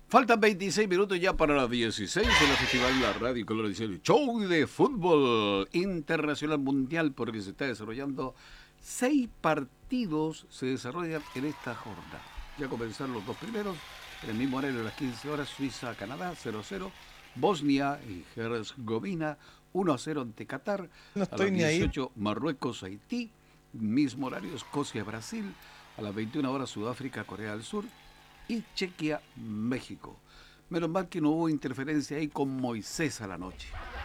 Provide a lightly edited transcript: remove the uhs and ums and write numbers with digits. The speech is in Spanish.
Faltan 26 minutos ya para las 16 en el Festival La Radio Color Edición. Show de fútbol internacional mundial porque se está desarrollando 6 partidos se desarrollan en esta jornada. Ya comenzaron los dos primeros, en el mismo horario de las 15 horas, Suiza-Canadá 0-0, Bosnia y Herzegovina 1-0 ante Qatar, No a las estoy ni ahí. 18 Marruecos-Haití, mismo horario Escocia-Brasil, a las 21 horas Sudáfrica-Corea del Sur y Chequia, México. Menos mal que no hubo interferencia ahí con Moisés a la noche.